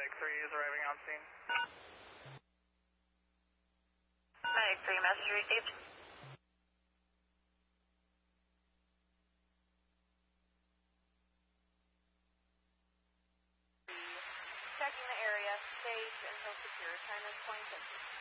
Medic 3 is arriving on scene. Medic 3, message received. Checking the area, safe until secure. Time is 26.